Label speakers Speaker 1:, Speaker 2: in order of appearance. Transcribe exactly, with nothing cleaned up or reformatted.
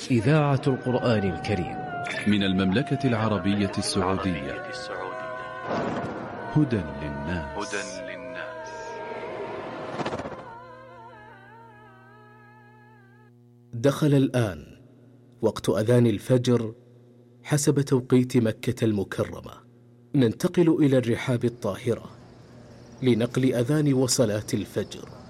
Speaker 1: إذاعة القرآن الكريم
Speaker 2: من المملكة العربية السعودية. هدى للناس.
Speaker 3: دخل الآن وقت أذان الفجر حسب توقيت مكة المكرمة. ننتقل إلى الرحاب الطاهرة لنقل أذان وصلاة الفجر.